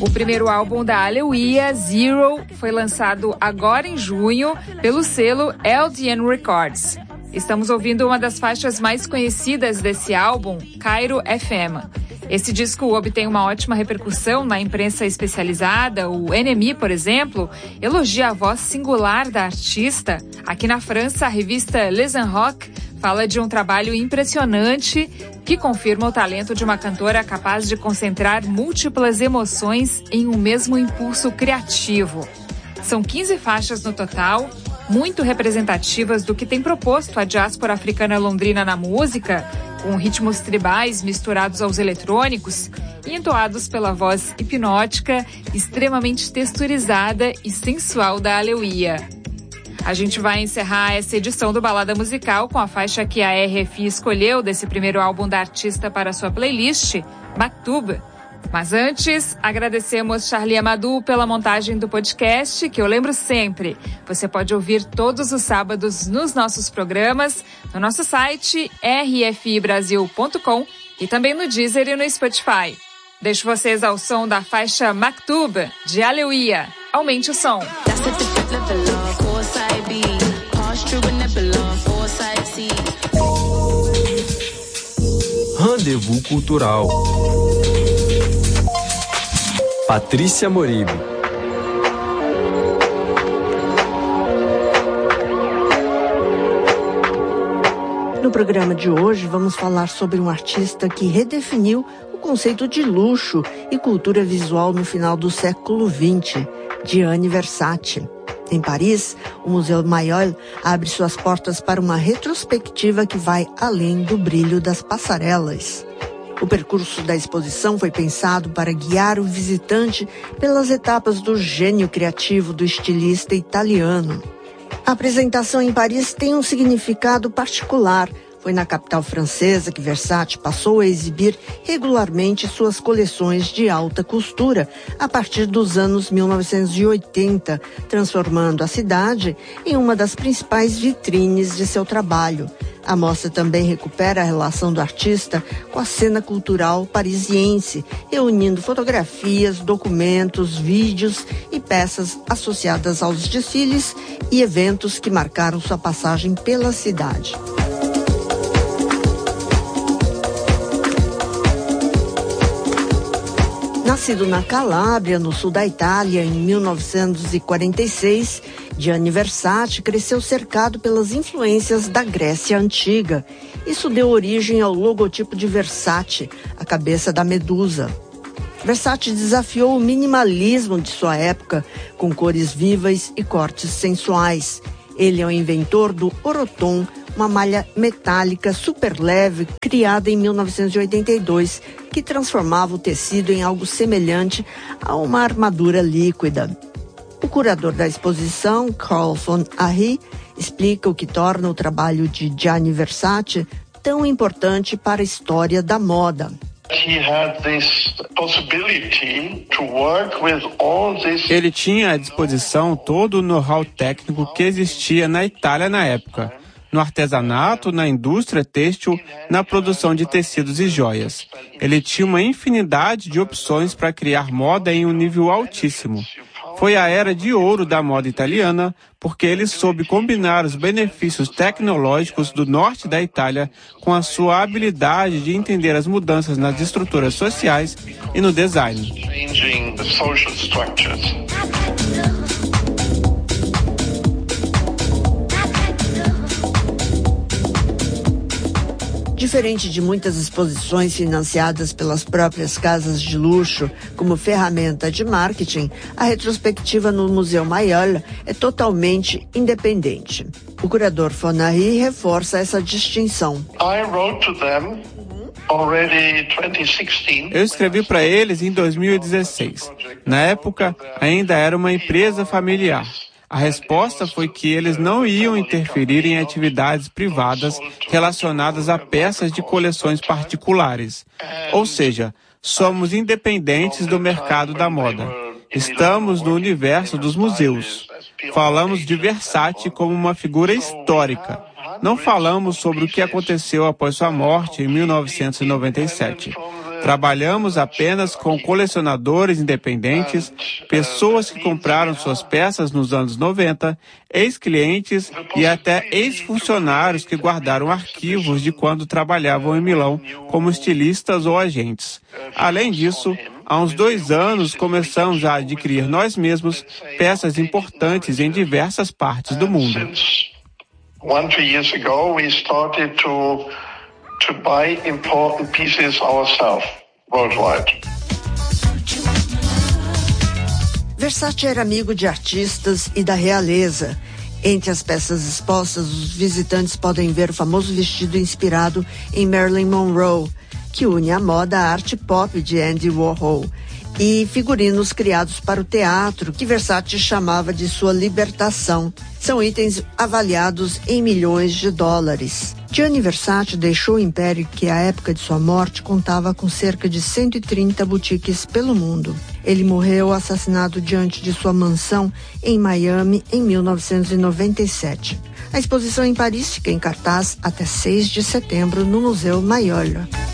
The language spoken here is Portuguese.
O primeiro álbum da Aleluia, Zero, foi lançado agora em junho pelo selo LDN Records. Estamos ouvindo uma das faixas mais conhecidas desse álbum, Cairo FM. Esse disco obtém uma ótima repercussão na imprensa especializada. O NME, por exemplo, elogia a voz singular da artista. Aqui na França, a revista Les Rock fala de um trabalho impressionante que confirma o talento de uma cantora capaz de concentrar múltiplas emoções em um mesmo impulso criativo. São 15 faixas no total, muito representativas do que tem proposto a diáspora africana londrina na música, com ritmos tribais misturados aos eletrônicos e entoados pela voz hipnótica, extremamente texturizada e sensual da Aleluia. A gente vai encerrar essa edição do Balada Musical com a faixa que a RFI escolheu desse primeiro álbum da artista para sua playlist, Maktoub. Mas antes, agradecemos Charlie Amadou pela montagem do podcast, que eu lembro sempre, você pode ouvir todos os sábados nos nossos programas, no nosso site rfibrasil.com e também no Deezer e no Spotify. Deixo vocês ao som da faixa Maktoub, de Aleluia. Aumente o som. Rendezvous Cultural. Patrícia Moribe. No programa de hoje vamos falar sobre um artista que redefiniu o conceito de luxo e cultura visual no final do século XX, Gianni Versace. Em Paris, o Museu Mayol abre suas portas para uma retrospectiva que vai além do brilho das passarelas. O percurso da exposição foi pensado para guiar o visitante pelas etapas do gênio criativo do estilista italiano. A apresentação em Paris tem um significado particular. Foi na capital francesa que Versace passou a exibir regularmente suas coleções de alta costura a partir dos anos 1980, transformando a cidade em uma das principais vitrines de seu trabalho. A mostra também recupera a relação do artista com a cena cultural parisiense, reunindo fotografias, documentos, vídeos e peças associadas aos desfiles e eventos que marcaram sua passagem pela cidade. Nascido na Calábria, no sul da Itália, em 1946, Gianni Versace cresceu cercado pelas influências da Grécia Antiga. Isso deu origem ao logotipo de Versace, a cabeça da medusa. Versace desafiou o minimalismo de sua época, com cores vivas e cortes sensuais. Ele é o inventor do Oroton, uma malha metálica super leve criada em 1982, que transformava o tecido em algo semelhante a uma armadura líquida. O curador da exposição, Carl von Arry, explica o que torna o trabalho de Gianni Versace tão importante para a história da moda. Ele tinha à disposição todo o know-how técnico que existia na Itália na época, no artesanato, na indústria têxtil, na produção de tecidos e joias. Ele tinha uma infinidade de opções para criar moda em um nível altíssimo. Foi a era de ouro da moda italiana, porque ele soube combinar os benefícios tecnológicos do norte da Itália com a sua habilidade de entender as mudanças nas estruturas sociais e no design. Diferente de muitas exposições financiadas pelas próprias casas de luxo como ferramenta de marketing, a retrospectiva no Museu Mayol é totalmente independente. O curador von Arry reforça essa distinção. Eu escrevi para eles em 2016. Na época, ainda era uma empresa familiar. A resposta foi que eles não iam interferir em atividades privadas relacionadas a peças de coleções particulares. Ou seja, somos independentes do mercado da moda. Estamos no universo dos museus. Falamos de Versace como uma figura histórica. Não falamos sobre o que aconteceu após sua morte em 1997. Trabalhamos apenas com colecionadores independentes, pessoas que compraram suas peças nos anos 90, ex-clientes e até ex-funcionários que guardaram arquivos de quando trabalhavam em Milão como estilistas ou agentes. Além disso, há uns 2 anos começamos a adquirir nós mesmos peças importantes em diversas partes do mundo. 2 years ago, we started to buy important pieces ourselves worldwide. Versace era amigo de artistas e da realeza. Entre as peças expostas, os visitantes podem ver o famoso vestido inspirado em Marilyn Monroe, que une a moda à arte pop de Andy Warhol, e figurinos criados para o teatro, que Versace chamava de sua libertação. São itens avaliados em milhões de dólares. Gianni Versace deixou o império que, à época de sua morte, contava com cerca de 130 boutiques pelo mundo. Ele morreu assassinado diante de sua mansão em Miami em 1997. A exposição em Paris fica em cartaz até 6 de setembro no Museu Mayol.